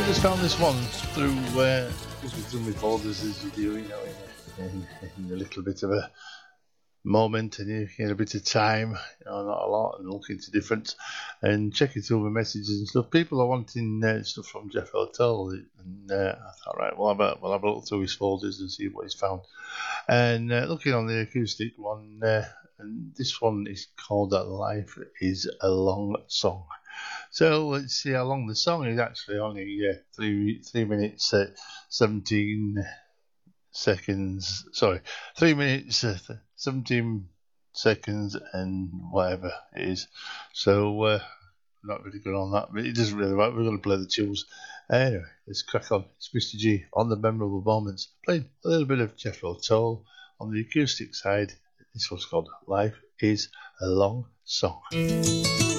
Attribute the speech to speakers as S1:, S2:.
S1: just found this one through through my folders as you do, you know, in a little bit of a moment and you get a bit of time, you know, not a lot, and look into different and checking through my messages and stuff. People are wanting stuff from Jeff O'Toole, and I thought, right, we'll have a look through his folders and see what he's found. And looking on the acoustic one, and this one is called "Life Is a Long Song." So let's see how long the song is. Actually, only 3 minutes 17 seconds. Sorry, 3 minutes 17 seconds and whatever it is. So not really good on that, but it doesn't really matter. We're going to play the tunes anyway. Let's crack on. It's Mr. G on the memorable moments, playing a little bit of Jeff O'Toole on the acoustic side. This one's called "Life Is a Long Song."